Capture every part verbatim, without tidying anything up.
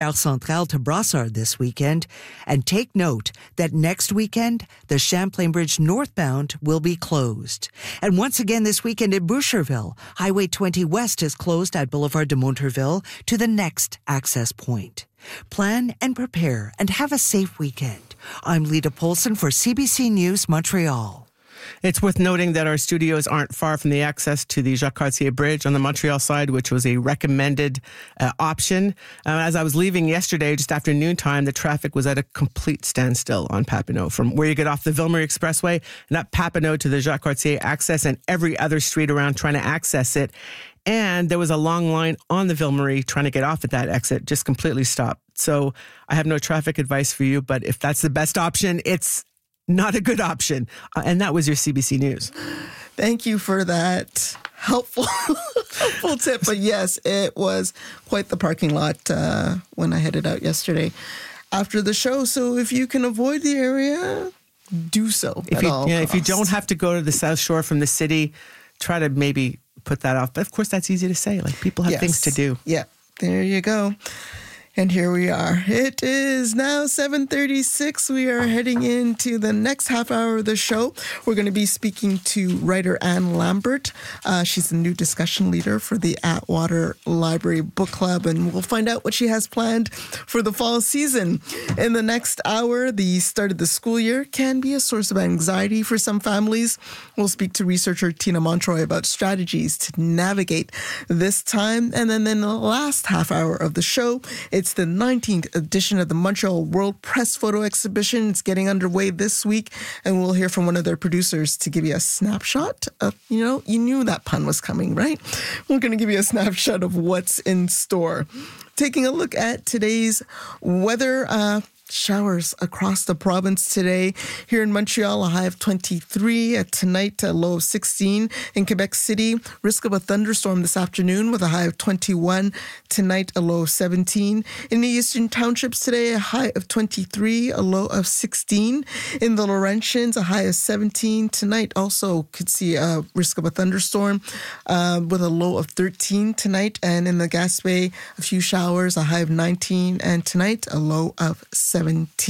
Gare Centrale to Brossard this weekend. And take note that next weekend, the Champlain Bridge northbound will be closed. And once again this weekend in Boucherville, Highway twenty West is closed at Boulevard de Monterville to the next access point. Plan and prepare and have a safe weekend. I'm Lita Polson for C B C News Montreal. It's worth noting that our studios aren't far from the access to the Jacques Cartier Bridge on the Montreal side, which was a recommended uh, option. Uh, as I was leaving yesterday, just after noontime, the traffic was at a complete standstill on Papineau from where you get off the Ville-Marie Expressway and up Papineau to the Jacques Cartier access and every other street around trying to access it. And there was a long line on the Ville-Marie trying to get off at that exit, just completely stopped. So I have no traffic advice for you, but if that's the best option, it's not a good option. Uh, and that was your C B C News. Thank you for that helpful helpful tip. But yes, it was quite the parking lot uh, when I headed out yesterday after the show. So if you can avoid the area, do so. If, at you, all yeah, if you costs. don't have to go to the South Shore from the city, try to maybe put that off. But of course, that's easy to say. Like, people have Yes. things to do. Yeah, there you go. And here we are. It is now seven thirty-six. We are heading into the next half hour of the show. We're going to be speaking to writer Anne Lambert. Uh, she's the new discussion leader for the Atwater Library Book Club, and we'll find out what she has planned for the fall season. In the next hour, the start of the school year can be a source of anxiety for some families. We'll speak to researcher Tina Montroy about strategies to navigate this time. And then in the last half hour of the show, it's the nineteenth edition of the Montreal World Press Photo Exhibition. It's getting underway this week, and we'll hear from one of their producers to give you a snapshot of, you know, you knew that pun was coming, right? We're going to give you a snapshot of what's in store. Taking a look at today's weather, uh, showers across the province today. Here in Montreal, a high of twenty-three. At tonight, a low of sixteen. In Quebec City, risk of a thunderstorm this afternoon with a high of twenty-one. Tonight, a low of seventeen. In the Eastern Townships today, a high of twenty-three, a low of sixteen. In the Laurentians, a high of seventeen. Tonight, also could see a risk of a thunderstorm uh, with a low of thirteen tonight. And in the Gaspé, a few showers, a high of nineteen. And tonight, a low of seventeen.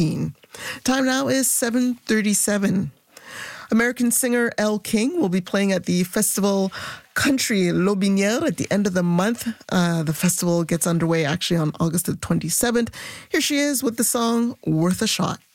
Time now is seven thirty-seven. American singer Elle King will be playing at the festival Country Lobinière at the end of the month. Uh, the festival gets underway actually on August the twenty-seventh. Here she is with the song Worth a Shot.